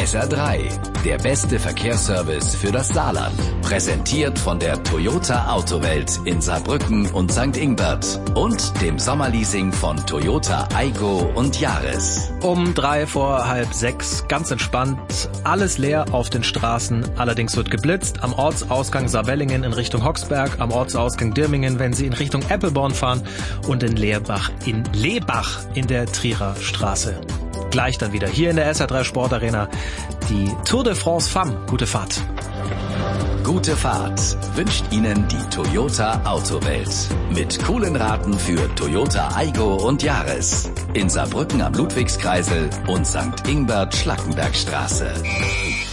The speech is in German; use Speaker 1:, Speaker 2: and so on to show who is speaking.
Speaker 1: SR3, der beste Verkehrsservice für das Saarland. Präsentiert von der Toyota Autowelt in Saarbrücken und St. Ingbert und dem Sommerleasing von Toyota Aygo und Yaris.
Speaker 2: Um 5:03, ganz entspannt, alles leer auf den Straßen. Allerdings wird geblitzt am Ortsausgang Saarwellingen in Richtung Hoxberg, am Ortsausgang Dirmingen, wenn Sie in Richtung Eppelborn fahren und in Lebach in der Trierer Straße. Gleich dann wieder hier in der SR3 Sportarena die Tour de France Femme. Gute Fahrt.
Speaker 1: Gute Fahrt wünscht Ihnen die Toyota Autowelt. Mit coolen Raten für Toyota Aygo und Yaris. In Saarbrücken am Ludwigskreisel und St. Ingbert Schlackenbergstraße.